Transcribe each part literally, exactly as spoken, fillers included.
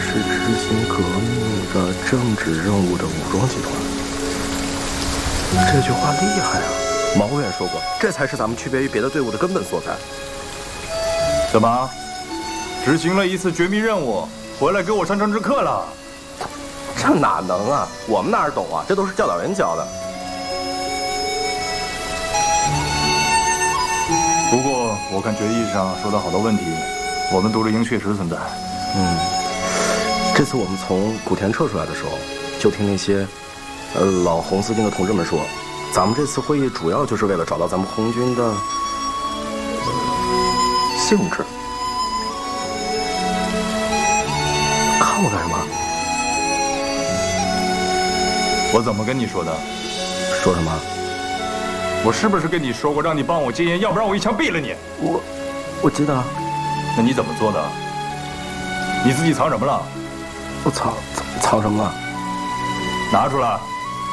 是执行革命的政治任务的武装集团。这句话厉害啊！毛委员说过，这才是咱们区别于别的队伍的根本所在。 怎么，执行了一次绝密任务，回来给我上政治课了？ 这哪能啊？我们哪儿懂啊？这都是教导员教的。 不过我看决议上说的好多问题，我们独立营确实存在。 嗯，这次我们从古田撤出来的时候，就听那些，呃，老红四军的同志们说，咱们这次会议主要就是为了找到咱们红军的、呃、性质。看我干什么？ 我怎么跟你说的？ 说什么？ 我是不是跟你说过，让你帮我戒烟，要不然我一枪毙了你？ 我，我记得。 那你怎么做的？你自己藏什么了？ 我藏藏什么了？ 拿出来！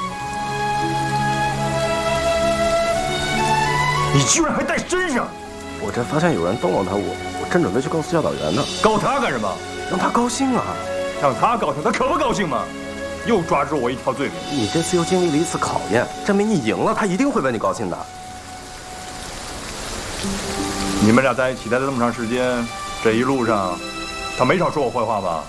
你居然还带身上！ 我这发现有人动了他，我我正准备去告诉教导员呢。 告他干什么？ 让他高兴啊！ 让他高兴，他可不高兴吗？又抓住我一条罪名。 你这次又经历了一次考验，证明你赢了，他一定会为你高兴的。 你们俩在一起待了这么长时间，这一路上，他没少说我坏话吧？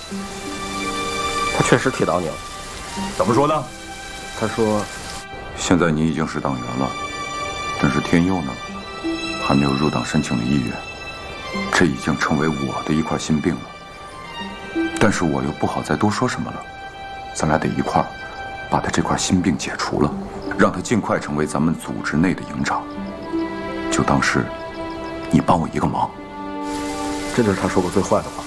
他确实提到你了。 怎么说的？ 他说：“ 现在你已经是党员了，但是天佑呢，还没有入党申请的意愿，这已经成为我的一块心病了。但是我又不好再多说什么了。”咱俩得一块儿把他这块心病解除了，让他尽快成为咱们组织内的营长。就当是你帮我一个忙。 这就是他说过最坏的话。